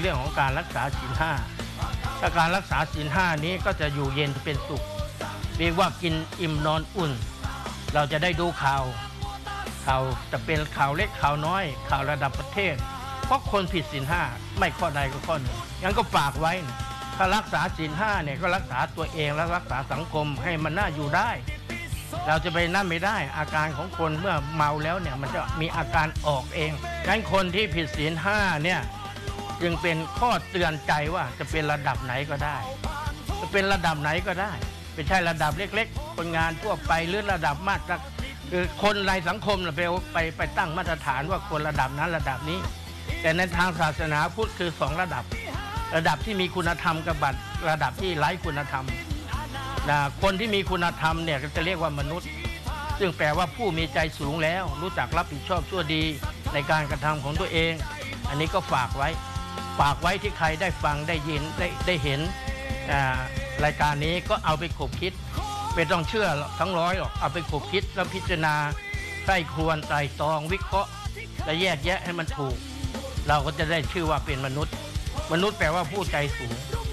เรื่องของการรักษาศีลห้าถ้าการรักษาศีลห้านี้ก็จะอยู่เย็นเป็นสุขเรียกว่ากินอิ่มนอนอุ่นเราจะได้ดูข่าวจะเป็นข่าวเล็กข่าวน้อยข่าวระดับประเทศเพราะคนผิดศีลห้าไม่ข้อใดก็ข้อหนึ่งงั้นก็ฝากไว้ถ้ารักษาศีลห้าเนี่ยก็รักษาตัวเองและรักษาสังคมให้มันน่าอยู่ได้เราจะไปนั่นไม่ได้อาการของคนเมื่อเมาแล้วเนี่ยมันจะมีอาการออกเองงั้นคนที่ผิดศีลห้าเนี่ยจึงเป็นข้อเตือนใจว่าจะเป็นระดับไหนก็ได้จะเป็นระดับไหนก็ได้ไม่ใช่ระดับเล็กๆคนงานทั่วไปหรือระดับมาตรคือคนในสังคมไปตั้งมาตรฐานว่าคนระดับนั้นระดับนี้แต่ในทางศาสนาพุทธคือ2ระดับที่มีคุณธรรมกับระดับที่ไร้คุณธรรมคนที่มีคุณธรรมเนี่ยก็จะเรียกว่ามนุษย์ซึ่งแปลว่าผู้มีใจสูงแล้วรู้จักรับผิดชอบชั่วดีในการกระทำของตัวเองอันนี้ก็ฝากไว้ที่ใครได้ฟังได้ยินได้เห็นรายการนี้ก็เอาไปขบคิดไม่ต้องเชื่อทั้งร้อยหรอกเอาไปขบคิดแล้วพิจารณาใคร่ครวญไตร่ตรองวิเคราะห์และแยกแยะให้มันถูกเราก็จะได้ชื่อว่าเป็นมนุษย์แปลว่าผู้ใจสูง